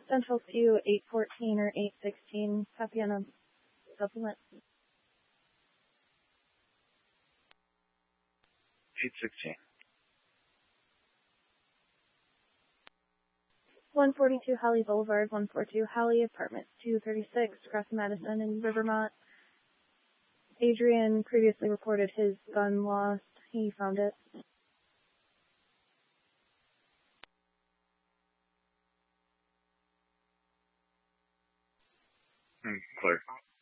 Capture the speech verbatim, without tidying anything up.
Central Sioux eight fourteen or eight sixteen. Copy on a supplement. eight sixteen. one forty-two Holly Boulevard, one forty-two Holly, apartment two thirty-six, across Madison in Rivermont. Adrian previously reported his gun lost. He found it. Hmm, clear.